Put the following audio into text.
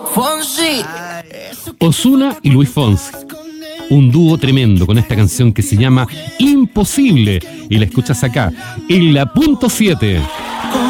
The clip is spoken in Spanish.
Fonsi. Ozuna y Luis Fonsi. Un dúo tremendo con esta canción que se llama Imposible. Y la escuchas acá, en la punto 7.